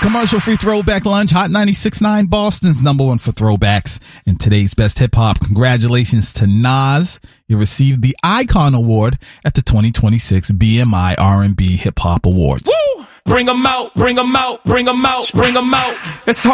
commercial-free throwback lunch. Hot 96.9 Boston's number one for throwbacks and today's best hip-hop. Congratulations to Nas. You received the Icon Award at the 2026 BMI R&B Hip Hop Awards. Woo! Bring 'em out, bring 'em out, bring 'em out, bring 'em out. It's